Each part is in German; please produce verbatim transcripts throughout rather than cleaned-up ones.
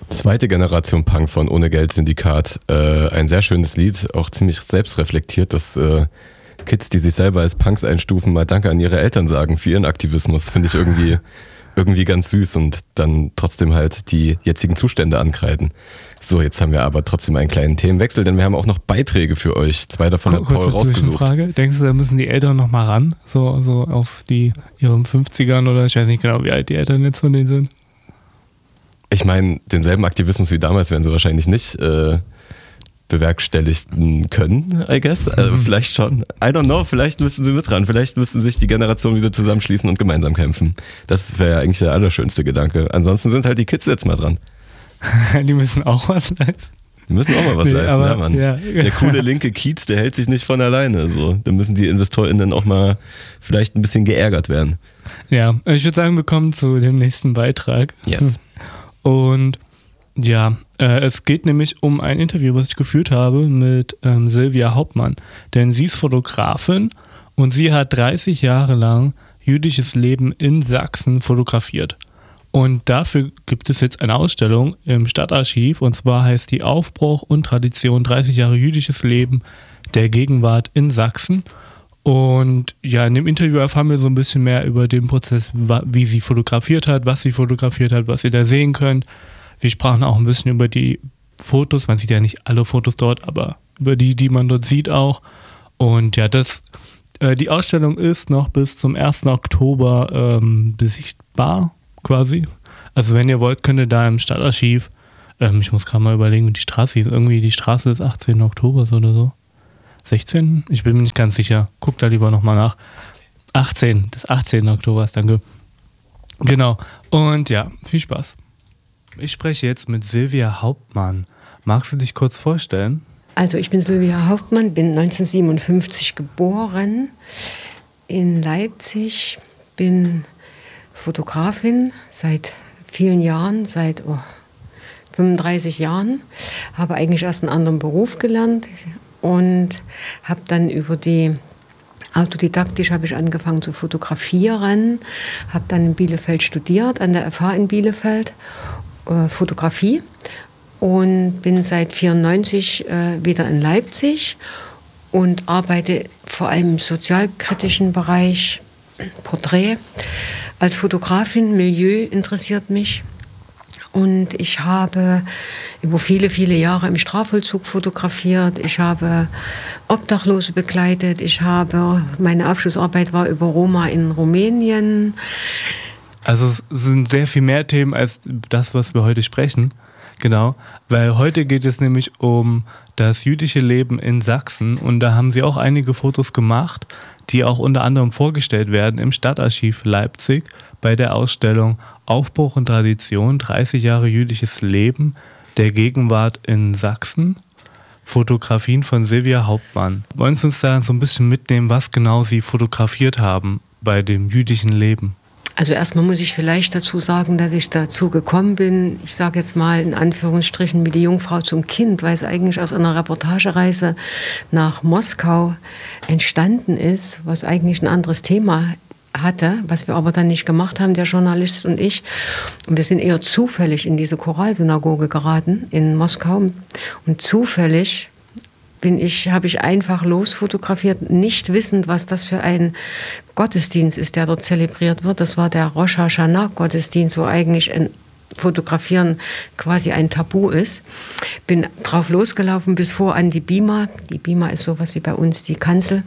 Zweite Generation Punk von Ohne Geld Syndikat. Äh, ein sehr schönes Lied, auch ziemlich selbstreflektiert, dass äh, Kids, die sich selber als Punks einstufen, mal Danke an ihre Eltern sagen für ihren Aktivismus. Finde ich irgendwie, irgendwie ganz süß und dann trotzdem halt die jetzigen Zustände ankreiden. So, jetzt haben wir aber trotzdem einen kleinen Themenwechsel, denn wir haben auch noch Beiträge für euch. Zwei davon hat Paul rausgesucht. Frage. Denkst du, da müssen die Eltern noch mal ran? So, so auf die ihren fünfzigern oder ich weiß nicht genau, wie alt die Eltern jetzt von denen sind? Ich meine, denselben Aktivismus wie damals werden sie wahrscheinlich nicht äh, bewerkstelligen können, I guess. Also mhm. vielleicht schon. I don't know, vielleicht müssten sie mit ran. Vielleicht müssten sich die Generationen wieder zusammenschließen und gemeinsam kämpfen. Das wäre ja eigentlich der allerschönste Gedanke. Ansonsten sind halt die Kids jetzt mal dran. Die müssen auch was leisten. Die müssen auch mal was nee, leisten, aber, ja, Mann. Ja. Der coole linke Kiez, der hält sich nicht von alleine. So. Da müssen die InvestorInnen auch mal vielleicht ein bisschen geärgert werden. Ja, ich würde sagen, wir kommen zu dem nächsten Beitrag. Yes. Und ja, äh, es geht nämlich um ein Interview, was ich geführt habe mit ähm, Sylvia Hauptmann. Denn sie ist Fotografin und sie hat dreißig Jahre lang jüdisches Leben in Sachsen fotografiert. Und dafür gibt es jetzt eine Ausstellung im Stadtarchiv und zwar heißt die Aufbruch und Tradition dreißig Jahre jüdisches Leben der Gegenwart in Sachsen. Und ja, in dem Interview erfahren wir so ein bisschen mehr über den Prozess, wie sie fotografiert hat, was sie fotografiert hat, was ihr da sehen könnt. Wir sprachen auch ein bisschen über die Fotos, man sieht ja nicht alle Fotos dort, aber über die, die man dort sieht auch. Und ja, das, äh, die Ausstellung ist noch bis zum ersten Oktober ähm, besichtbar quasi. Also wenn ihr wollt, könnt ihr da im Stadtarchiv, ähm, ich muss gerade mal überlegen, wie die Straße hieß, irgendwie die Straße des achtzehnten Oktobers oder so. sechzehnten Ich bin mir nicht ganz sicher. Guckt da lieber nochmal nach. achtzehn des achtzehnten Oktobers, danke. Genau. Und ja, viel Spaß. Ich spreche jetzt mit Sylvia Hauptmann. Magst du dich kurz vorstellen? Also ich bin Sylvia Hauptmann, bin neunzehnhundertsiebenundfünfzig geboren in Leipzig, bin Fotografin seit vielen Jahren, seit oh, fünfunddreißig Jahren, habe eigentlich erst einen anderen Beruf gelernt und habe dann über die autodidaktisch habe ich angefangen zu fotografieren, habe dann in Bielefeld studiert, an der F H in Bielefeld, äh, Fotografie und bin seit neunzehnhundertvierundneunzig äh, wieder in Leipzig und arbeite vor allem im sozialkritischen Bereich, Porträt. Als Fotografin, Milieu interessiert mich. Und ich habe über viele, viele Jahre im Strafvollzug fotografiert. Ich habe Obdachlose begleitet. Ich habe, meine Abschlussarbeit war über Roma in Rumänien. Also es sind sehr viel mehr Themen als das, was wir heute sprechen. Genau, weil heute geht es nämlich um das jüdische Leben in Sachsen. Und da haben sie auch einige Fotos gemacht, die auch unter anderem vorgestellt werden im Stadtarchiv Leipzig bei der Ausstellung Aufbruch und Tradition, dreißig Jahre jüdisches Leben der Gegenwart in Sachsen. Fotografien von Sylvia Hauptmann. Wollen Sie uns da so ein bisschen mitnehmen, was genau Sie fotografiert haben bei dem jüdischen Leben? Also erstmal muss ich vielleicht dazu sagen, dass ich dazu gekommen bin, ich sage jetzt mal in Anführungsstrichen wie die Jungfrau zum Kind, weil es eigentlich aus einer Reportagereise nach Moskau entstanden ist, was eigentlich ein anderes Thema hatte, was wir aber dann nicht gemacht haben, der Journalist und ich. Und wir sind eher zufällig in diese Choralsynagoge geraten in Moskau. Und zufällig bin ich, habe ich einfach losfotografiert, nicht wissend, was das für ein Gottesdienst ist, der dort zelebriert wird. Das war der Rosh Hashanah-Gottesdienst, wo eigentlich ein Fotografieren quasi ein Tabu ist. Bin drauf losgelaufen bis vor an die Bima. Die Bima ist sowas wie bei uns die Kanzel.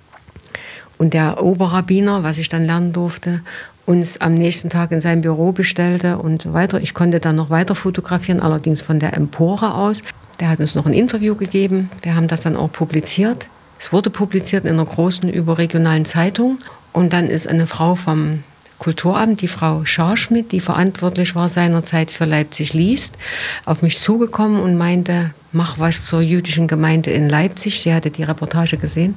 Und der Oberrabbiner, was ich dann lernen durfte, uns am nächsten Tag in sein Büro bestellte und so weiter. Ich konnte dann noch weiter fotografieren, allerdings von der Empore aus. Der hat uns noch ein Interview gegeben. Wir haben das dann auch publiziert. Es wurde publiziert in einer großen überregionalen Zeitung. Und dann ist eine Frau vom Kulturamt, die Frau Scharschmidt, die verantwortlich war seinerzeit für Leipzig liest, auf mich zugekommen und meinte, mach was zur jüdischen Gemeinde in Leipzig. Sie hatte die Reportage gesehen.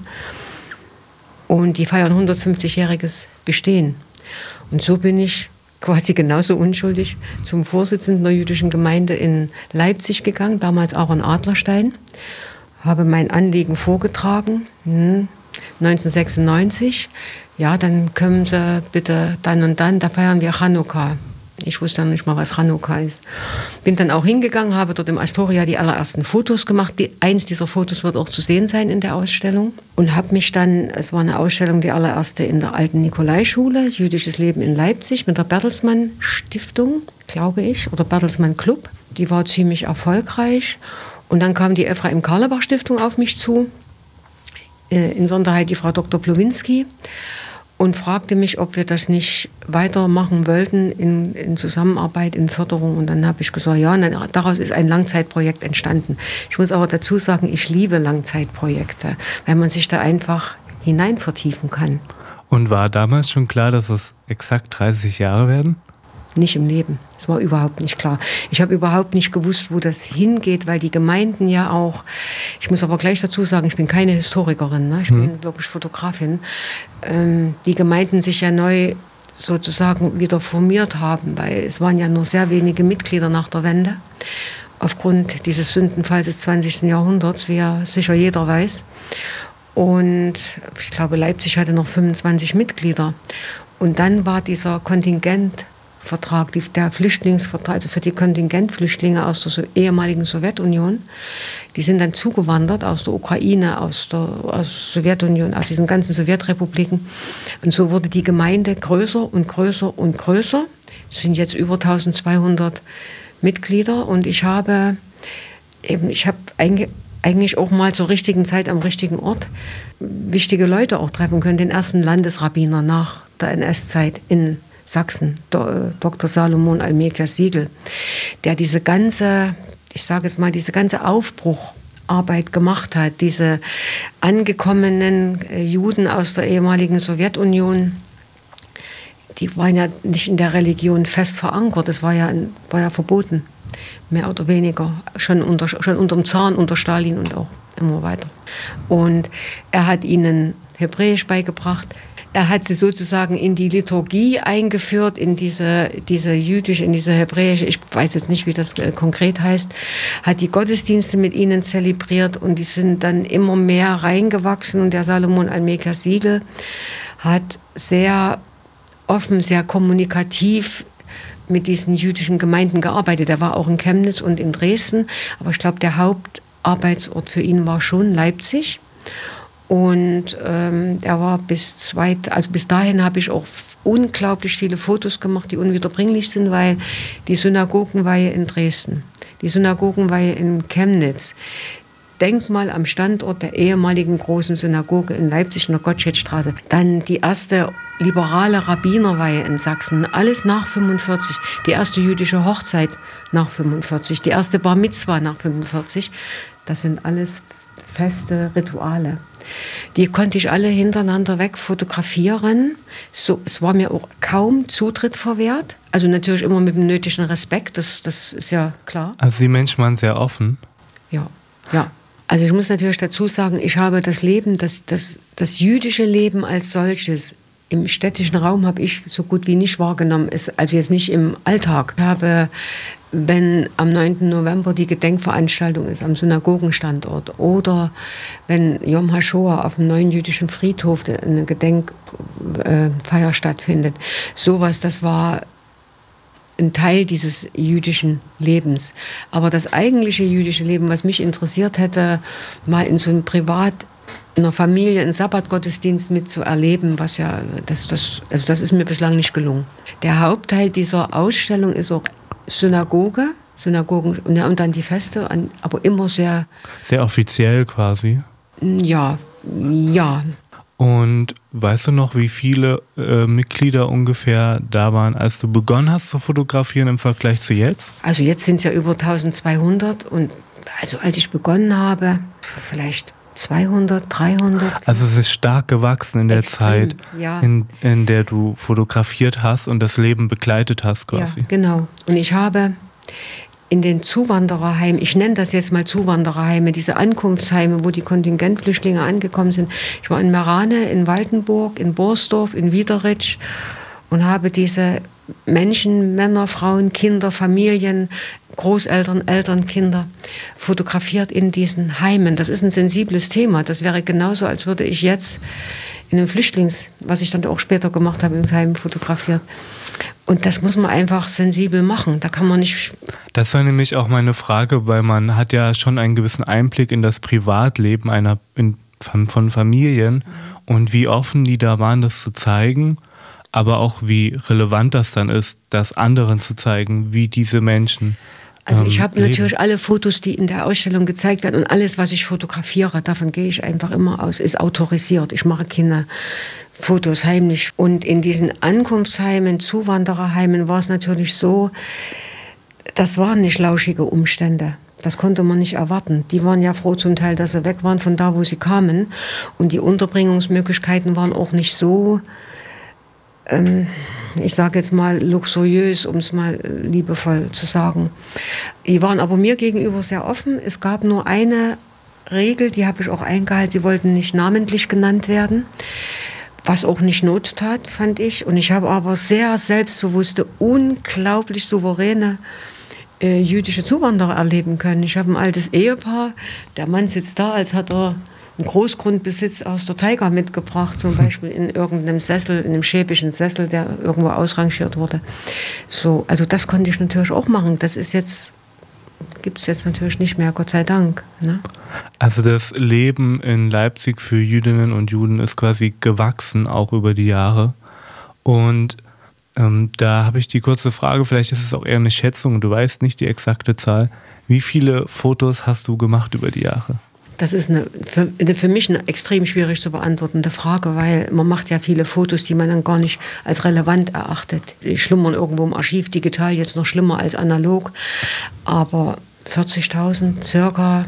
Und die feiern hundertfünfzigjähriges Bestehen. Und so bin ich quasi genauso unschuldig zum Vorsitzenden der jüdischen Gemeinde in Leipzig gegangen, damals auch in Adlerstein, habe mein Anliegen vorgetragen, hm, neunzehnhundertsechsundneunzig, ja, dann kommen Sie bitte dann und dann, da feiern wir Chanukka. Ich wusste dann nicht mal, was Chanukka ist. Bin dann auch hingegangen, habe dort im Astoria die allerersten Fotos gemacht. Die, eins dieser Fotos wird auch zu sehen sein in der Ausstellung. Und habe mich dann, es war eine Ausstellung, die allererste in der alten Nikolaischule, Jüdisches Leben in Leipzig, mit der Bertelsmann Stiftung, glaube ich, oder Bertelsmann Club. Die war ziemlich erfolgreich. Und dann kam die Ephraim Karlebach Stiftung auf mich zu, in Sonderheit die Frau Doktor Plowinski, und fragte mich, ob wir das nicht weitermachen wollten in, in Zusammenarbeit, in Förderung. Und dann habe ich gesagt, ja, und dann, daraus ist ein Langzeitprojekt entstanden. Ich muss aber dazu sagen, ich liebe Langzeitprojekte, weil man sich da einfach hinein vertiefen kann. Und war damals schon klar, dass es exakt dreißig Jahre werden? Nicht im Leben. Das war überhaupt nicht klar. Ich habe überhaupt nicht gewusst, wo das hingeht, weil die Gemeinden ja auch, ich muss aber gleich dazu sagen, ich bin keine Historikerin, ne? Ich bin hm. wirklich Fotografin, ähm, die Gemeinden sich ja neu sozusagen wieder formiert haben, weil es waren ja nur sehr wenige Mitglieder nach der Wende, aufgrund dieses Sündenfalls des zwanzigsten Jahrhunderts, wie ja sicher jeder weiß. Und ich glaube, Leipzig hatte noch fünfundzwanzig Mitglieder. Und dann war dieser Kontingent Vertrag, der Flüchtlingsvertrag, also für die Kontingentflüchtlinge aus der ehemaligen Sowjetunion, die sind dann zugewandert aus der Ukraine, aus der, aus der Sowjetunion, aus diesen ganzen Sowjetrepubliken. Und so wurde die Gemeinde größer und größer und größer. Es sind jetzt über eintausendzweihundert Mitglieder und ich habe eben, ich habe eigentlich auch mal zur richtigen Zeit am richtigen Ort wichtige Leute auch treffen können. Den ersten Landesrabbiner nach der N S-Zeit in Sachsen, Doktor Salomon Almekia Siegel, der diese ganze, ich sage jetzt mal, diese ganze Aufbrucharbeit gemacht hat, diese angekommenen Juden aus der ehemaligen Sowjetunion, die waren ja nicht in der Religion fest verankert, das war ja, war ja verboten, mehr oder weniger, schon unter, schon unterm Zaren, unter Stalin und auch immer weiter. Und er hat ihnen Hebräisch beigebracht. Er hat sie sozusagen in die Liturgie eingeführt, in diese, diese jüdische, in diese hebräische, ich weiß jetzt nicht, wie das äh, konkret heißt, hat die Gottesdienste mit ihnen zelebriert und die sind dann immer mehr reingewachsen. Und der Salomon Almekia Siegel hat sehr offen, sehr kommunikativ mit diesen jüdischen Gemeinden gearbeitet. Er war auch in Chemnitz und in Dresden, aber ich glaube, der Hauptarbeitsort für ihn war schon Leipzig. Und ähm, er war bis zweit, also bis dahin habe ich auch unglaublich viele Fotos gemacht, die unwiederbringlich sind, weil die Synagogenweihe in Dresden, die Synagogenweihe in Chemnitz, Denkmal am Standort der ehemaligen großen Synagoge in Leipzig in der Gottschedstraße, dann die erste liberale Rabbinerweihe in Sachsen, alles nach fünfundvierzig, die erste jüdische Hochzeit nach fünfundvierzig, die erste Bar Mitzwa nach fünfundvierzig, das sind alles feste Rituale. Die konnte ich alle hintereinander weg fotografieren. So, es war mir auch kaum Zutritt verwehrt. Also natürlich immer mit dem nötigen Respekt, das, das ist ja klar. Also die Menschen waren sehr offen. Ja, ja. Also ich muss natürlich dazu sagen, ich habe das Leben, das, das, das jüdische Leben als solches im städtischen Raum habe ich so gut wie nicht wahrgenommen, also jetzt nicht im Alltag. Ich habe, wenn am neunten November die Gedenkveranstaltung ist am Synagogenstandort oder wenn Yom HaShoah auf dem neuen jüdischen Friedhof eine Gedenkfeier stattfindet, sowas, das war ein Teil dieses jüdischen Lebens. Aber das eigentliche jüdische Leben, was mich interessiert hätte, mal in so einem Privat in einer Familie einen Sabbatgottesdienst mitzuerleben, was ja, das, das, also das ist mir bislang nicht gelungen. Der Hauptteil dieser Ausstellung ist auch Synagoge, Synagogen und dann die Feste, aber immer sehr... Sehr offiziell quasi. Ja, ja. Und weißt du noch, wie viele äh, Mitglieder ungefähr da waren, als du begonnen hast zu fotografieren im Vergleich zu jetzt? Also jetzt sind es ja über eintausendzweihundert und also als ich begonnen habe, vielleicht zweihundert, dreihundert. Also es ist stark gewachsen in der Extrem, Zeit, ja. in, in der du fotografiert hast und das Leben begleitet hast quasi. Ja, genau. Und ich habe in den Zuwandererheimen, ich nenne das jetzt mal Zuwandererheime, diese Ankunftsheime, wo die Kontingentflüchtlinge angekommen sind. Ich war in Merane, in Waldenburg, in Borsdorf, in Wiederitsch und habe diese Menschen, Männer, Frauen, Kinder, Familien, Großeltern, Eltern, Kinder fotografiert in diesen Heimen. Das ist ein sensibles Thema. Das wäre genauso, als würde ich jetzt in einem Flüchtlings, was ich dann auch später gemacht habe, im Heim fotografiert. Und das muss man einfach sensibel machen. Da kann man nicht... Das war nämlich auch meine Frage, weil man hat ja schon einen gewissen Einblick in das Privatleben einer in, von, von Familien mhm. und wie offen die da waren, das zu zeigen, aber auch wie relevant das dann ist, das anderen zu zeigen, wie diese Menschen Also ich habe natürlich alle Fotos, die in der Ausstellung gezeigt werden und alles, was ich fotografiere, davon gehe ich einfach immer aus, ist autorisiert. Ich mache keine Fotos heimlich. Und in diesen Ankunftsheimen, Zuwandererheimen war es natürlich so, das waren nicht lauschige Umstände. Das konnte man nicht erwarten. Die waren ja froh zum Teil, dass sie weg waren von da, wo sie kamen. Und die Unterbringungsmöglichkeiten waren auch nicht so... ich sage jetzt mal luxuriös, um es mal liebevoll zu sagen. Die waren aber mir gegenüber sehr offen. Es gab nur eine Regel, die habe ich auch eingehalten. Sie wollten nicht namentlich genannt werden, was auch nicht Not tat, fand ich. Und ich habe aber sehr selbstbewusste, unglaublich souveräne äh, jüdische Zuwanderer erleben können. Ich habe ein altes Ehepaar, der Mann sitzt da, als hat er einen Großgrundbesitz aus der Taiga mitgebracht, zum Beispiel in irgendeinem Sessel, in einem schäbischen Sessel, der irgendwo ausrangiert wurde. So, also das konnte ich natürlich auch machen. Das ist jetzt, gibt es jetzt natürlich nicht mehr, Gott sei Dank. Ne? Also das Leben in Leipzig für Jüdinnen und Juden ist quasi gewachsen, auch über die Jahre. Und ähm, da habe ich die kurze Frage, vielleicht ist es auch eher eine Schätzung, du weißt nicht die exakte Zahl. Wie viele Fotos hast du gemacht über die Jahre? Das ist eine, für, für mich eine extrem schwierig zu beantwortende Frage, weil man macht ja viele Fotos, die man dann gar nicht als relevant erachtet. Die schlummern irgendwo im Archiv, digital jetzt noch schlimmer als analog, aber vierzigtausend circa.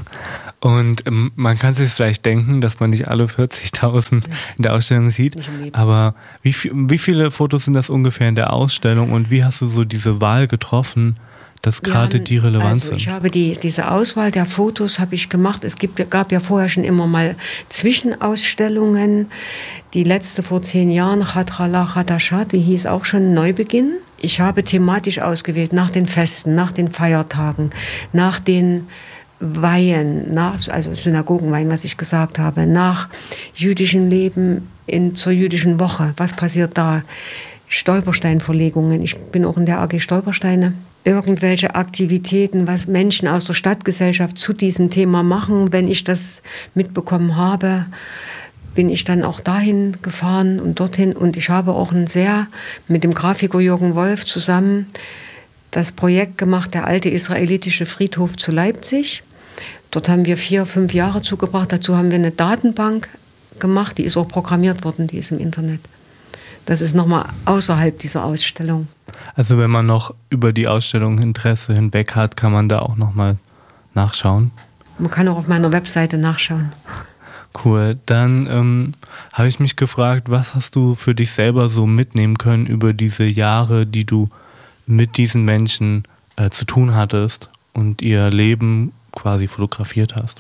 Und ähm, man kann sich vielleicht denken, dass man nicht alle vierzigtausend in der Ausstellung sieht, aber wie, wie viele Fotos sind das ungefähr in der Ausstellung und wie hast du so diese Wahl getroffen, dass gerade die relevant also sind? Ich habe die, diese Auswahl der Fotos habe ich gemacht. Es gibt, gab ja vorher schon immer mal Zwischenausstellungen. Die letzte vor zehn Jahren, Chatrala Chadashat, die hieß auch schon Neubeginn. Ich habe thematisch ausgewählt nach den Festen, nach den Feiertagen, nach den Weihen, nach, also Synagogenweihen, was ich gesagt habe, nach jüdischem Leben in, zur jüdischen Woche. Was passiert da? Stolpersteinverlegungen. Ich bin auch in der A G Stolpersteine. Irgendwelche Aktivitäten, was Menschen aus der Stadtgesellschaft zu diesem Thema machen. Wenn ich das mitbekommen habe, bin ich dann auch dahin gefahren und dorthin. Und ich habe auch ein sehr, mit dem Grafiker Jürgen Wolf zusammen, das Projekt gemacht, der alte israelitische Friedhof zu Leipzig. Dort haben wir vier, fünf Jahre zugebracht. Dazu haben wir eine Datenbank gemacht, die ist auch programmiert worden, die ist im Internet. Das ist nochmal außerhalb dieser Ausstellung. Also wenn man noch über die Ausstellung Interesse hinweg hat, kann man da auch nochmal nachschauen? Man kann auch auf meiner Webseite nachschauen. Cool. Dann ähm, habe ich mich gefragt, was hast du für dich selber so mitnehmen können über diese Jahre, die du mit diesen Menschen äh, zu tun hattest und ihr Leben quasi fotografiert hast?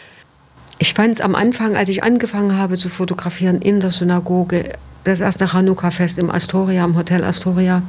Ich fand es am Anfang, als ich angefangen habe zu fotografieren in der Synagoge, das erste Chanukka-Fest im Astoria, im Hotel Astoria.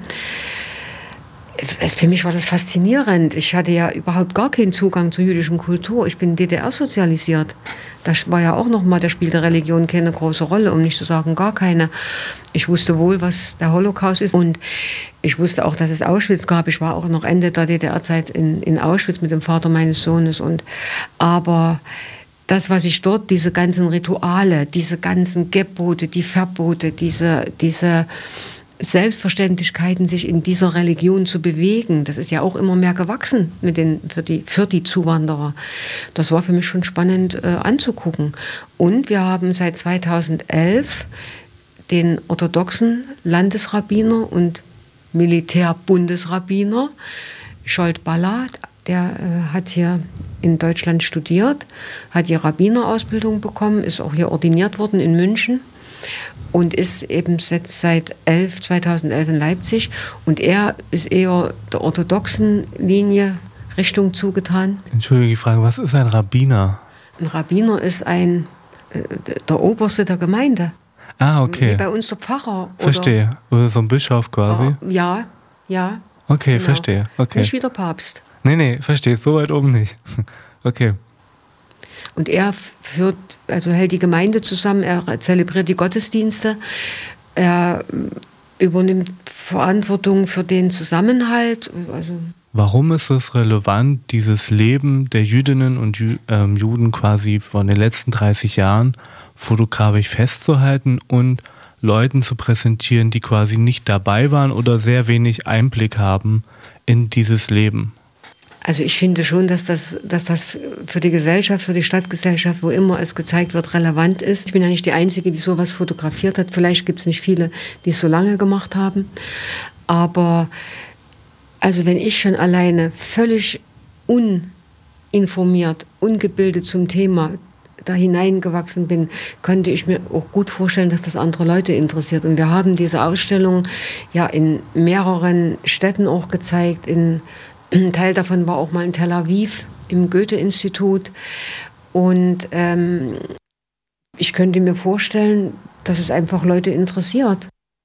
Für mich war das faszinierend. Ich hatte ja überhaupt gar keinen Zugang zur jüdischen Kultur. Ich bin D D R-sozialisiert. Das war ja auch nochmal, da spielte Religion keine große Rolle, um nicht zu sagen gar keine. Ich wusste wohl, was der Holocaust ist und ich wusste auch, dass es Auschwitz gab. Ich war auch noch Ende der D D R-Zeit in, in Auschwitz mit dem Vater meines Sohnes. Und, aber das, was ich dort, diese ganzen Rituale, diese ganzen Gebote, die Verbote, diese, diese Selbstverständlichkeiten, sich in dieser Religion zu bewegen, das ist ja auch immer mehr gewachsen mit den, für, die, für die Zuwanderer. Das war für mich schon spannend äh, anzugucken. Und wir haben seit zweitausendelf den orthodoxen Landesrabbiner und Militärbundesrabbiner Scholt Ballard, der äh, hat hier in Deutschland studiert, hat die Rabbinerausbildung bekommen, ist auch hier ordiniert worden in München und ist eben jetzt seit zweitausendelf in Leipzig. Und er ist eher der orthodoxen Linie Richtung zugetan. Entschuldige die Frage, was ist ein Rabbiner? Ein Rabbiner ist ein, äh, der Oberste der Gemeinde. Ah, okay. Wie bei uns der Pfarrer. Verstehe. Oder so ein Bischof quasi? Ja, ja. Okay, genau. Verstehe. Okay. Nicht wie der Papst. Nee, nee, verstehe, so weit oben nicht. Okay. Und er führt, also hält die Gemeinde zusammen, er zelebriert die Gottesdienste, er übernimmt Verantwortung für den Zusammenhalt. Also Warum ist es relevant, dieses Leben der Jüdinnen und Jü- ähm, Juden quasi von den letzten dreißig Jahren fotografisch festzuhalten und Leuten zu präsentieren, die quasi nicht dabei waren oder sehr wenig Einblick haben in dieses Leben? Also ich finde schon, dass das, dass das für die Gesellschaft, für die Stadtgesellschaft, wo immer es gezeigt wird, relevant ist. Ich bin ja nicht die Einzige, die sowas fotografiert hat. Vielleicht gibt es nicht viele, die es so lange gemacht haben. Aber also wenn ich schon alleine völlig uninformiert, ungebildet zum Thema da hineingewachsen bin, könnte ich mir auch gut vorstellen, dass das andere Leute interessiert. Und wir haben diese Ausstellung ja in mehreren Städten auch gezeigt. In, ein Teil davon war auch mal in Tel Aviv im Goethe-Institut. Und ähm, ich könnte mir vorstellen, dass es einfach Leute interessiert.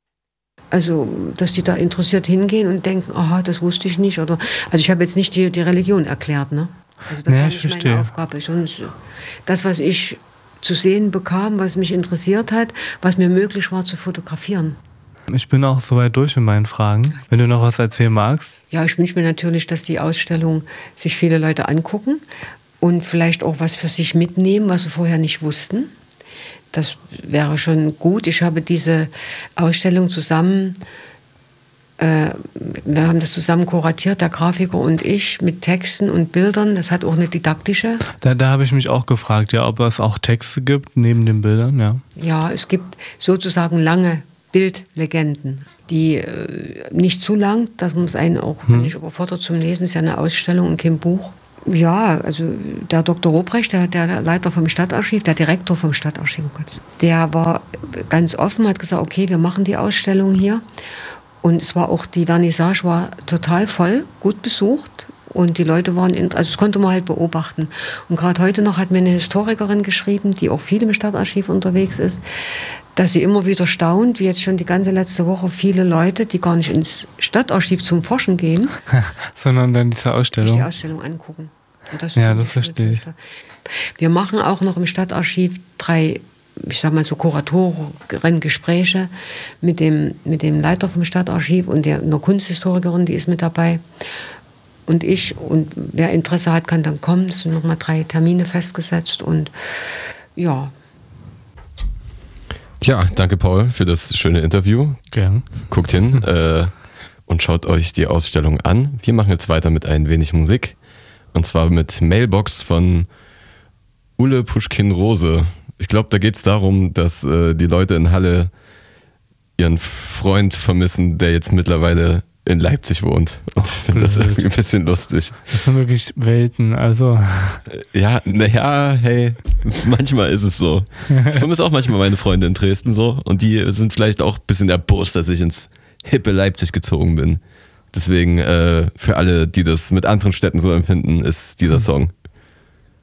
Also, dass die da interessiert hingehen und denken, aha, das wusste ich nicht. Oder, also ich habe jetzt nicht die, die Religion erklärt, ne? Also das ja, war ich nicht verstehe. meine Aufgabe. Sonst das, was ich zu sehen bekam, was mich interessiert hat, was mir möglich war zu fotografieren. Ich bin auch soweit durch mit meinen Fragen. Wenn du noch was erzählen magst. Ja, ich wünsche mir natürlich, dass die Ausstellung sich viele Leute angucken und vielleicht auch was für sich mitnehmen, was sie vorher nicht wussten. Das wäre schon gut. Ich habe diese Ausstellung zusammen, äh, wir haben das zusammen kuratiert, der Grafiker und ich, mit Texten und Bildern. Das hat auch eine didaktische. Da, da habe ich mich auch gefragt, ja, ob es auch Texte gibt neben den Bildern, ja. Ja, es gibt sozusagen lange Bildlegenden, die äh, nicht zu lang, das muss einen auch hm. nicht überfordert zum Lesen, ist ja eine Ausstellung und kein Buch. Ja, also der Doktor Robrecht, der, der Leiter vom Stadtarchiv, der Direktor vom Stadtarchiv, der war ganz offen, hat gesagt, okay, wir machen die Ausstellung hier. Und es war auch, die Vernissage war total voll, gut besucht. Und die Leute waren, in, also das konnte man halt beobachten. Und gerade heute noch hat mir eine Historikerin geschrieben, die auch viel im Stadtarchiv unterwegs ist, dass sie immer wieder staunt, wie jetzt schon die ganze letzte Woche viele Leute, die gar nicht ins Stadtarchiv zum Forschen gehen, sondern dann diese Ausstellung. sich die Ausstellung angucken. Und das ja, das verstehe ich. Wir machen auch noch im Stadtarchiv drei, ich sag mal so Kuratoren-Gespräche mit dem, mit dem Leiter vom Stadtarchiv und der, einer Kunsthistorikerin, die ist mit dabei. Und ich, und wer Interesse hat, kann dann kommen. Es sind nochmal drei Termine festgesetzt und ja. Tja, danke Paul für das schöne Interview. Gern. Guckt hin äh, und schaut euch die Ausstellung an. Wir machen jetzt weiter mit ein wenig Musik. Und zwar mit Mailbox von Ulle Puschkin-Rose. Ich glaube, da geht es darum, dass äh, die Leute in Halle ihren Freund vermissen, der jetzt mittlerweile in Leipzig wohnt. Und ich finde das irgendwie ein bisschen lustig. Das sind wirklich Welten, also. Ja, naja, hey, manchmal ist es so. Ich vermisse auch manchmal meine Freunde in Dresden so und die sind vielleicht auch ein bisschen erbost, dass ich ins hippe Leipzig gezogen bin. Deswegen, äh, für alle, die das mit anderen Städten so empfinden, ist dieser Song.